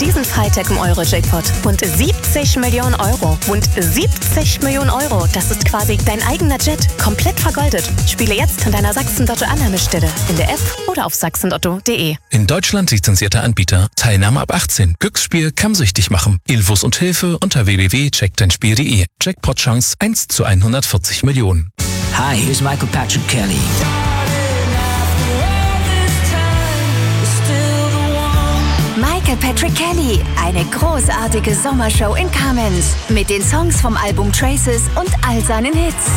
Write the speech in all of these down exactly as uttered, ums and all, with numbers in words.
diesen Freitag im Euro-Jackpot. Und siebzig Millionen Euro. Und siebzig Millionen Euro. Das ist quasi dein eigener Jet. Komplett vergoldet. Spiele jetzt in deiner Sachsen-Lotto-Annahmestelle. In der App oder auf sachsenlotto punkt de. In Deutschland lizenzierter Anbieter. Teilnahme ab achtzehn. Glücksspiel kann süchtig machen. Infos und Hilfe unter w w w punkt check dein spiel punkt de. Jackpot-Chance eins zu hundertvierzig Millionen. Hi, here's Michael Patrick Kelly. Michael Patrick Kelly, eine großartige Sommershow in Kamenz mit den Songs vom Album Traces und all seinen Hits.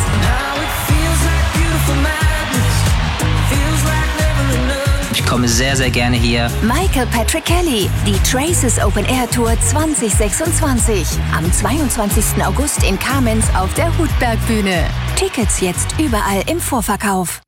Ich komme sehr, sehr gerne hier. Michael Patrick Kelly, die Traces Open Air Tour zwanzig sechsundzwanzig. Am zweiundzwanzigsten August in Kamenz auf der Hutbergbühne. Tickets jetzt überall im Vorverkauf.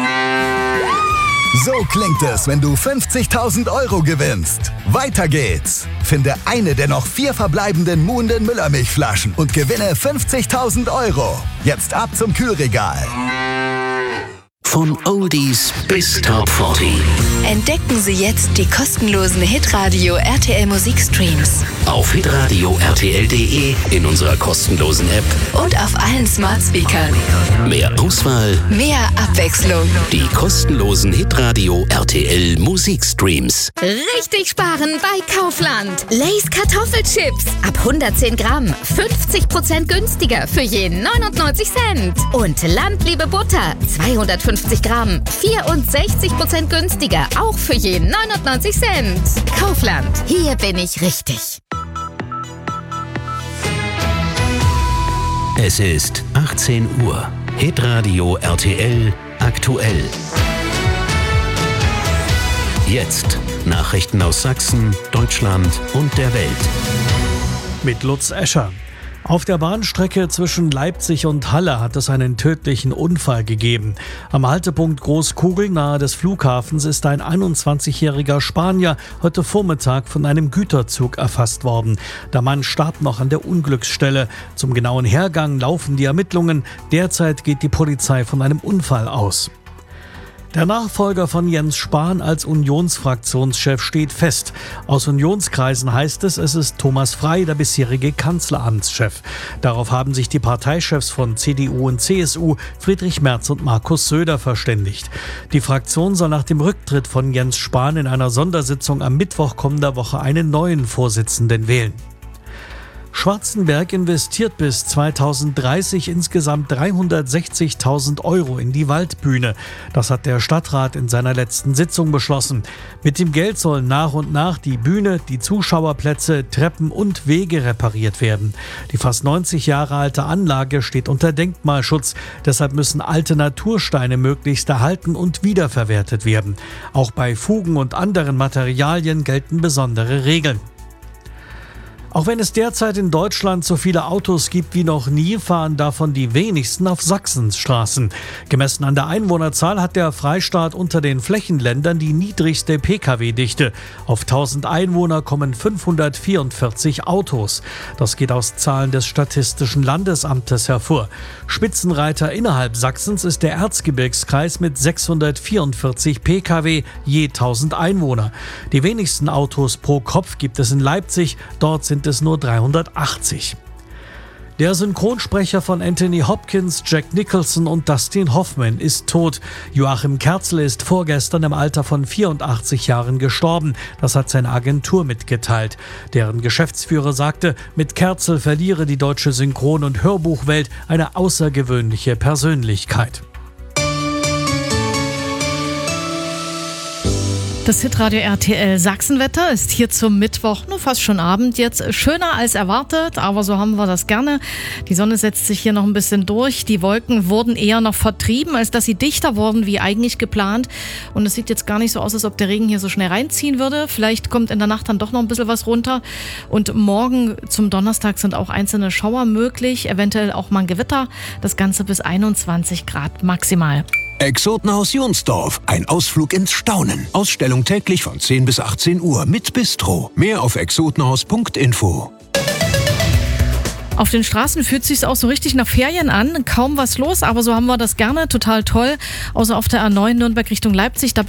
So klingt es, wenn du fünfzigtausend Euro gewinnst. Weiter geht's. Finde eine der noch vier verbleibenden Muhnden Müllermilchflaschen und gewinne fünfzigtausend Euro. Jetzt ab zum Kühlregal. Von Oldies bis Top vierzig. Entdecken Sie jetzt die kostenlosen Hitradio R T L Musikstreams. Auf hitradio punkt r t l punkt de, in unserer kostenlosen App Und auf allen Smart Speakern. mehr Auswahl, Mehr Abwechslung. die kostenlosen Hitradio R T L Musikstreams. Richtig sparen bei Kaufland. Lay's Kartoffelchips. Ab hundertzehn Gramm. fünfzig Prozent günstiger für je neunundneunzig Cent. Und Landliebe Butter. zweihundertfünfzig Gramm. vierundsechzig Prozent günstiger. Auch für je neunundneunzig Cent. Kaufland. Hier bin ich richtig. Es ist achtzehn Uhr. Hitradio R T L aktuell. Jetzt Nachrichten aus Sachsen, Deutschland und der Welt. Mit Lutz Escher. Auf der Bahnstrecke zwischen Leipzig und Halle hat es einen tödlichen Unfall gegeben. Am Haltepunkt Großkugel nahe des Flughafens ist ein einundzwanzigjähriger Spanier heute Vormittag von einem Güterzug erfasst worden. Der Mann starb noch an der Unglücksstelle. Zum genauen Hergang laufen die Ermittlungen. Derzeit geht die Polizei von einem Unfall aus. Der Nachfolger von Jens Spahn als Unionsfraktionschef steht fest. Aus Unionskreisen heißt es, es ist Thomas Frey, der bisherige Kanzleramtschef. Darauf haben sich die Parteichefs von C D U und C S U, Friedrich Merz und Markus Söder, verständigt. Die Fraktion soll nach dem Rücktritt von Jens Spahn in einer Sondersitzung am Mittwoch kommender Woche einen neuen Vorsitzenden wählen. Schwarzenberg investiert bis zweitausenddreißig insgesamt dreihundertsechzigtausend Euro in die Waldbühne. Das hat der Stadtrat in seiner letzten Sitzung beschlossen. Mit dem Geld sollen nach und nach die Bühne, die Zuschauerplätze, Treppen und Wege repariert werden. Die fast neunzig Jahre alte Anlage steht unter Denkmalschutz. Deshalb müssen alte Natursteine möglichst erhalten und wiederverwertet werden. Auch bei Fugen und anderen Materialien gelten besondere Regeln. Auch wenn es derzeit in Deutschland so viele Autos gibt wie noch nie, fahren davon die wenigsten auf Sachsens Straßen. Gemessen an der Einwohnerzahl hat der Freistaat unter den Flächenländern die niedrigste P K W-Dichte. Auf tausend Einwohner kommen fünfhundertvierundvierzig Autos. Das geht aus Zahlen des Statistischen Landesamtes hervor. Spitzenreiter innerhalb Sachsens ist der Erzgebirgskreis mit sechshundertvierundvierzig P K W je tausend Einwohner. Die wenigsten Autos pro Kopf gibt es in Leipzig, dort sind es nur dreihundertachtzig. Der Synchronsprecher von Anthony Hopkins, Jack Nicholson und Dustin Hoffman ist tot. Joachim Kerzel ist vorgestern im Alter von vierundachtzig Jahren gestorben. Das hat seine Agentur mitgeteilt. Deren Geschäftsführer sagte, mit Kerzel verliere die deutsche Synchron- und Hörbuchwelt eine außergewöhnliche Persönlichkeit. Das Hitradio R T L Sachsenwetter ist hier zum Mittwoch, nur fast schon Abend, jetzt schöner als erwartet, aber so haben wir das gerne. Die Sonne setzt sich hier noch ein bisschen durch. Die Wolken wurden eher noch vertrieben, als dass sie dichter wurden, wie eigentlich geplant. Und es sieht jetzt gar nicht so aus, als ob der Regen hier so schnell reinziehen würde. Vielleicht kommt in der Nacht dann doch noch ein bisschen was runter. Und morgen zum Donnerstag sind auch einzelne Schauer möglich, eventuell auch mal ein Gewitter. Das Ganze bis einundzwanzig Grad maximal. Exotenhaus Jonsdorf, ein Ausflug ins Staunen. Ausstellung täglich von zehn bis achtzehn Uhr mit Bistro. Mehr auf exotenhaus punkt info. Auf den Straßen fühlt es sich auch so richtig nach Ferien an. Kaum was los, aber so haben wir das gerne. Total toll. Außer auf der A neun Nürnberg Richtung Leipzig. Da